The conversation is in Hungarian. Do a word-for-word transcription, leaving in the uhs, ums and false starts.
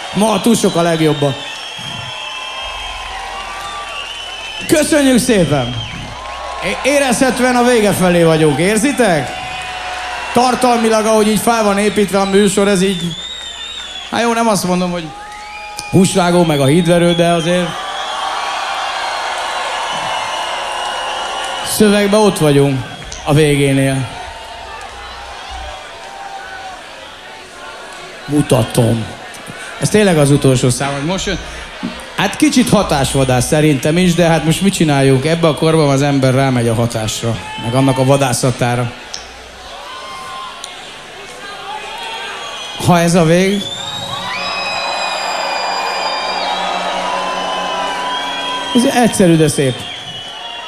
Ma túl sok a legjobban. Köszönjük szépen! Érezhetően a vége felé vagyunk, érzitek? Tartalmilag, ahogy így fel van építve a műsor, ez így... Hát jó, nem azt mondom, hogy húsvágó meg a hídverő, de azért... Szövegben ott vagyunk a végénél. Mutatom. Ez tényleg az utolsó szám, hogy most jön... Hát kicsit hatásvadász szerintem is, de hát most mit csináljuk? Ebbe a korban az ember rámegy a hatásra, meg annak a vadászatára. Ha ez a vég... Ez egyszerű, de szép.